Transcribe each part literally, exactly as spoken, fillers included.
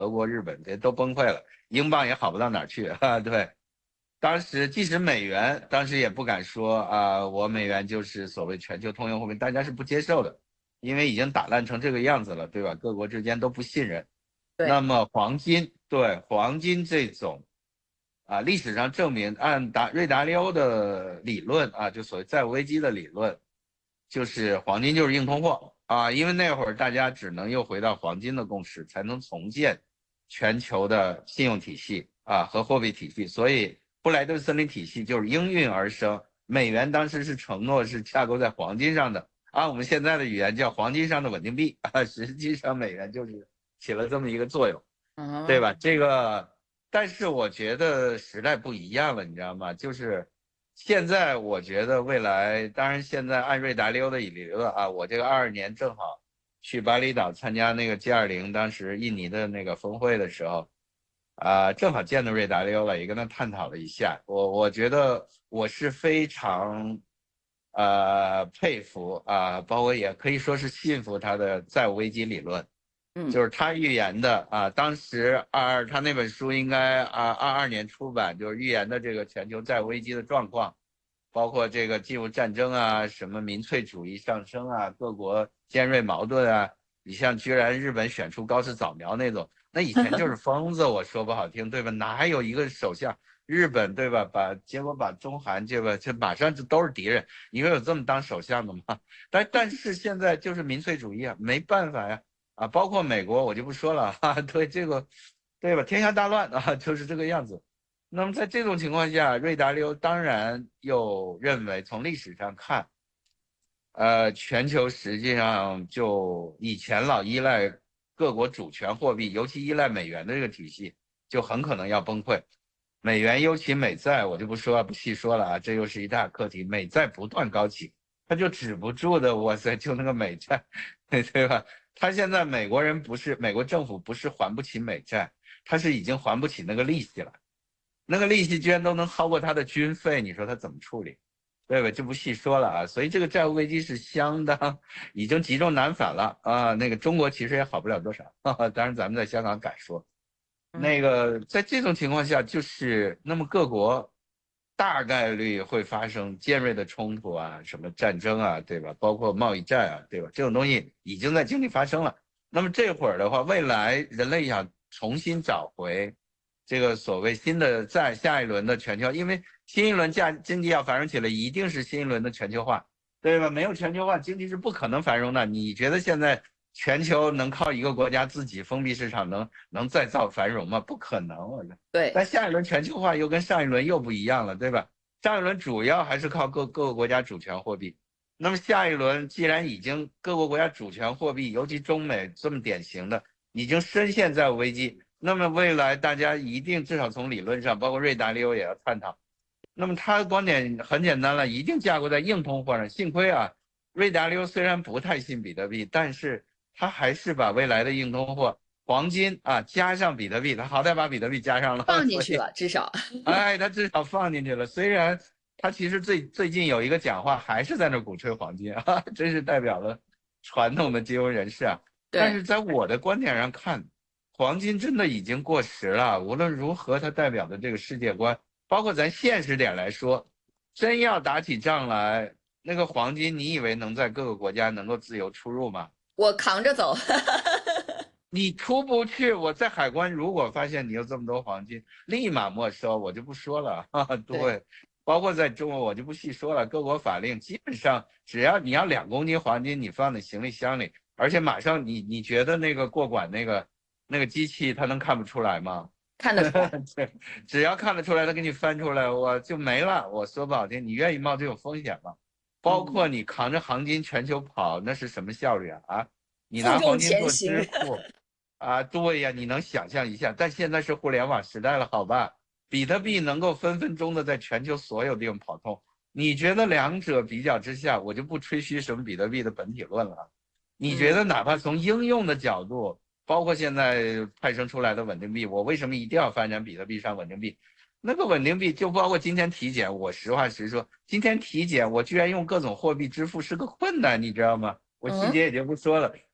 德国、日本这都崩溃了，英镑也好不到哪儿去啊。对，当时即使美元，当时也不敢说啊，我美元就是所谓全球通用货币，大家是不接受的，因为已经打烂成这个样子了，对吧？各国之间都不信任。那对， 么黄金，对黄金这种啊，历史上证明，按达瑞达利欧的理论啊，就所谓债务危机的理论，就是黄金就是硬通货啊，因为那会儿大家只能又回到黄金的共识，才能重建全球的信用体系啊和货币体系，所以布莱顿森林体系就是应运而生。美元当时是承诺是架构在黄金上的，按我们现在的语言叫黄金上的稳定币啊，实际上美元就是起了这么一个作用，对嗯， 吧？这个，但是我觉得时代不一样了，你知道吗？就是现在，我觉得未来，当然现在按瑞达利欧的理论啊，我这个二二年正好去巴厘岛参加那个 G 二零，当时印尼的那个峰会的时候，啊、正好见到瑞达利欧了，也跟他探讨了一下。我我觉得我是非常呃佩服啊、包括也可以说是信服他的债务危机理论。 嗯， 就是他预言的啊，当时二二他那本书应该啊二二年出版，就是预言的这个全球债务危机的状况，包括这个进入战争啊，什么民粹主义上升啊，各国尖锐矛盾啊，你像居然日本选出高市早苗那种，那以前就是疯子，我说不好听，对吧？哪还有一个首相？日本对吧？把结果把中韩这个这马上就都是敌人，你说有这么当首相的吗？但但是现在就是民粹主义啊，没办法呀。啊，包括美国我就不说了哈、啊，对这个，对吧？天下大乱啊，就是这个样子。那么在这种情况下，瑞达利欧当然又认为，从历史上看，呃，全球实际上就以前老依赖各国主权货币，尤其依赖美元的这个体系，就很可能要崩溃。美元尤其美债，我就不说不细说了啊，这又是一大课题。美债不断高企，它就止不住的，哇塞，就那个美债，对吧？他现在美国人不是美国政府不是还不起美债，他是已经还不起那个利息了，那个利息居然都能超过他的军费，你说他怎么处理？对吧？就不细说了啊。所以这个债务危机是相当已经积重难返了啊。那个中国其实也好不了多少，哈哈，当然咱们在香港敢说。 嗯， 那个在这种情况下，就是那么各国大概率会发生尖锐的冲突啊，什么战争啊，对吧？包括贸易战啊，对吧？这种东西已经在经历发生了。那么这会儿的话，未来人类想重新找回这个所谓新的在下一轮的全球，因为新一轮价经济要繁荣起来，一定是新一轮的全球化，对吧？没有全球化，经济是不可能繁荣的。你觉得现在全球能靠一个国家自己封闭市场能能再造繁荣吗？不可能，我觉得。 对， 但下一轮全球化又跟上一轮又不一样了，对吧？上一轮主要还是靠各各个国家主权货币，那么下一轮既然已经各个国家主权货币，尤其中美这么典型的，已经深陷在危机，那么未来大家一定至少从理论上，包括瑞达利欧也要探讨。那么他的观点很简单了，一定架构在硬通货上。幸亏啊，瑞达利欧虽然不太信比特币，但是他还是把未来的硬通货黄金啊加上比特币，他好歹把比特币加上了，所以放进去了，至少。 哎，他至少放进去了。虽然他其实最最近有一个讲话还是在那鼓吹黄金啊，真是代表了传统的金融人士啊。但对， 是在我的观点上看，黄金真的已经过时了。无论如何，它代表的这个世界观，包括咱现实点来说，真要打起仗来，那个黄金，你以为能在各个国家能够自由出入吗？ 我扛着走。 你出不去，我在海关如果发现你有这么多黄金，立马没收，我就不说了。哈哈， 对， 对，包括在中国我就不细说了，各国法令基本上只要你要两公斤黄金，你放在行李箱里，而且马上你你觉得那个过管那个那个机器它能看不出来吗？ 看得出来。 对，只要看得出来，它给你翻出来，我就没了。我说不好听，你愿意冒这种风险吗？包括嗯， 你扛着黄金全球跑，那是什么效率啊？啊，你负重拿黄金做前行。 支付。啊，对呀，你能想象一下，但现在是互联网时代了，好吧？比特币能够分分钟的在全球所有地方跑通，你觉得两者比较之下，我就不吹嘘什么比特币的本体论了。你觉嗯， 得哪怕从应用的角度，包括现在派生出来的稳定币，我为什么一定要发展比特币上稳定币？那个稳定币就包括今天体检，我实话实说，今天体检我居然用各种货币支付是个困难，你知道吗？我细节嗯， 也就不说了。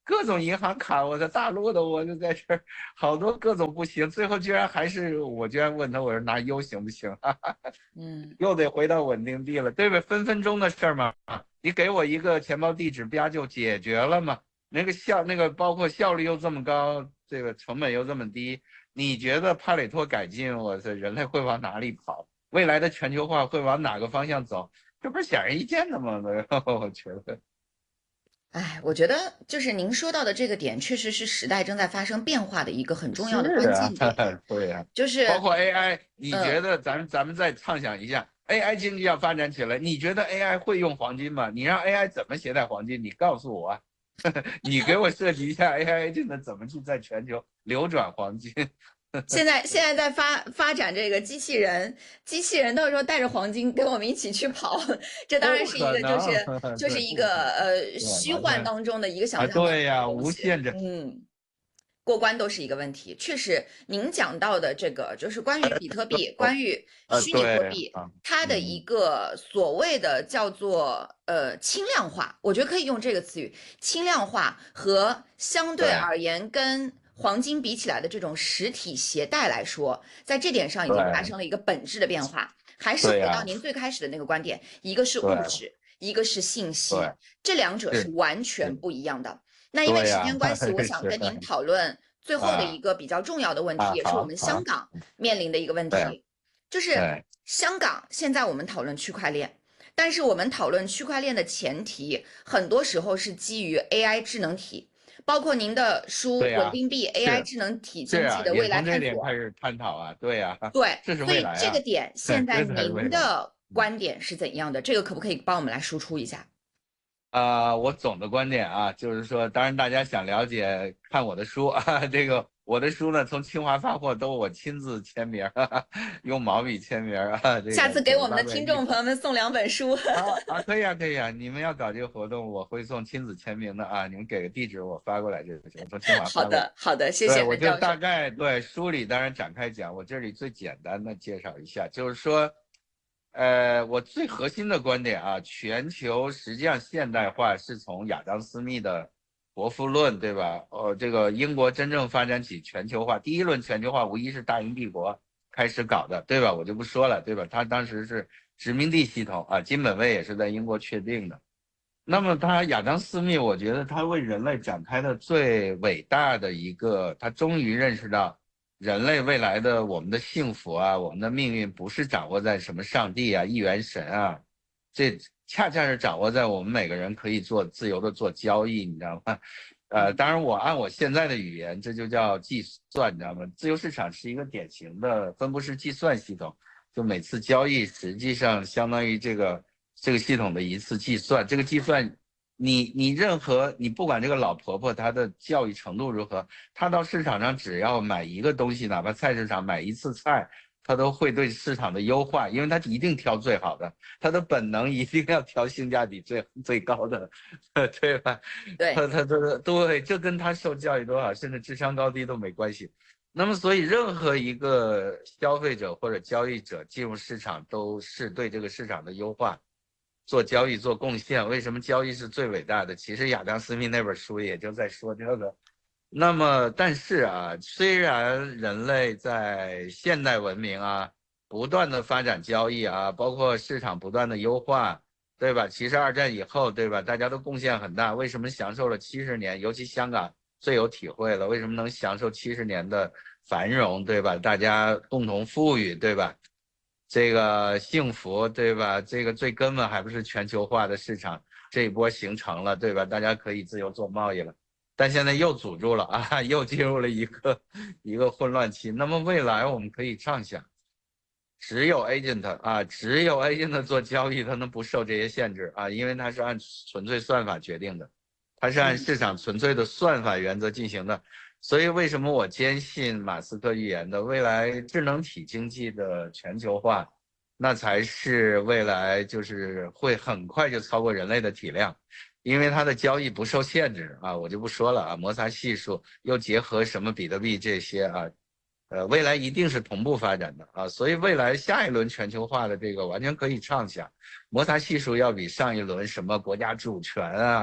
各种银行卡，我在大陆的我就在这儿，好多各种不行，最后居然还是我居然问他，我说拿 U 行不行？ 嗯， 又得回到稳定币了，对吧？分分钟的事儿嘛，你给我一个钱包地址，啪就解决了嘛。那个效那个包括效率又这么高，这个成本又这么低，你觉得帕累托改进，我操，人类会往哪里跑？未来的全球化会往哪个方向走？这不是显而易见的吗？我觉得。 哎，我觉得就是您说到的这个点，确实是时代正在发生变化的一个很重要的关是啊， 键点， 对呀、啊， 就是包括 A I， 你觉嗯。 得咱咱们再畅想一下，A I 经济要发展起来，你觉得 A I 会用黄金吗？你让 A I 怎么携带黄金？你告诉我啊，你给我设计一下 A I 真的怎么去在全球流转黄金？ 现在现在在发发展这个机器人，机器人到时候带着黄金跟我们一起去跑，这当然不是一个就可能， 是就是对， 一个不可能， 呃对， 虚完全幻当中的一个啊， 想象的对呀、 东西， 无限制， 嗯。过关都是一个问题。确实，您讲到的这个就是关于比特币，关于呃， 虚拟货对币， 啊， 它的一嗯， 个所谓的叫做呃轻量化，我觉得可以用这个词语，轻量化和相对对而言跟黄金比起来的这种实体携带来说，在这点上已经发对生了一个本质的变化。还是对呀、 回到您最开始的那个观点，一个是物对质，一个是信息， 对， 这两者是是完全是， 不一样的。那因为时对呀、 间关系，我是想跟您讨论最后的一啊个比较重要的问题， 啊， 也是我们香好好。 港面临的一个问对题，就是对香港现在我们讨论区块链，但是我们讨论区块链的前提，很多时候是基于 A I 智能体，包括您的书对呀、 《稳定币 A I 是智能体是啊， 经济的未来也从这探索》。 点开始探讨啊，对呀、 对， 这是所以未来啊， 这个点现在这才是未来。 您的嗯观点是怎样的？这个可不可以帮我们来输出一下？ 啊、我总的观点啊，就是说，当然大家想了解，看我的书啊，这个我的书呢，从清华发货都我亲自签名，哈哈，用毛笔签名啊，这下个九十八次给我们的本一本。 听众朋友们送两本书。 啊啊，可以啊，可以啊，你们要搞这个活动，我会送亲自签名的啊，你们给个地址，我发过来就行，从清华好发过来。 的，好的，谢对， 谢我就韩教授。 大概对书里当然展开讲，我这里最简单的介绍一下，就是说，呃，我最核心的观点啊，全球实际上现代化是从亚当·斯密的《国富论》，对吧？呃，这个英国真正发展起全球化，第一轮全球化无疑是大英帝国开始搞的，对吧？我就不说了，对吧？他当时是殖民地系统啊，金本位也是在英国确定的。那么他亚当·斯密，我觉得他为人类展开的最伟大的一个，他终于认识到，人类未来的我们的幸福啊，我们的命运不是掌握在什么上帝啊、一元神啊，这恰恰是掌握在我们每个人可以做自由的做交易，你知道吗？呃，当然我按我现在的语言，这就叫计算，你知道吗？自由市场是一个典型的分布式计算系统，就每次交易实际上相当于这个。这个系统的一次计算，这个计算，你你任何你不管这个老婆婆她的教育程度如何，她到市场上只要买一个东西，哪怕菜市场买一次菜，她都会对市场的优化，因为她一定挑最好的，她的本能一定要挑性价比最最高的，对吧？她对， 她她对，这跟她受教育多少，甚至智商高低都没关系。那么，所以任何一个消费者或者交易者进入市场，都是对这个市场的优化。做交易做贡献，为什么交易是最伟大的？其实亚当·斯密那本书也就在说这个。那么，但是啊，虽然人类在现代文明啊不断的发展交易啊，包括市场不断的优化，对吧？其实二战以后，对吧？大家都贡献很大。为什么享受了七十年？尤其香港最有体会了，为什么能享受七十年的繁荣，对吧？大家共同富裕，对吧？这个幸福，对吧？这个最根本还不是全球化的市场这一波形成了，对吧？大家可以自由做贸易了，但现在又阻住了啊，又进入了一个一个混乱期。那么未来我们可以畅想，只有 agent 啊，只有 agent 做交易，它能不受这些限制啊？因为它是按纯粹算法决定的，它是按嗯市场纯粹的算法原则进行的。所以为什么我坚信马斯克预言的未来智能体经济的全球化，那才是未来就是会很快就超过人类的体量，因为它的交易不受限制啊，我就不说了啊，摩擦系数又结合什么比特币这些啊，呃，未来一定是同步发展的啊，所以未来下一轮全球化的这个完全可以畅想，摩擦系数要比上一轮什么国家主权啊。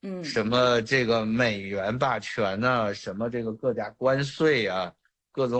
嗯， 什么这个美元霸权呐、什么这个各家关税啊，各种。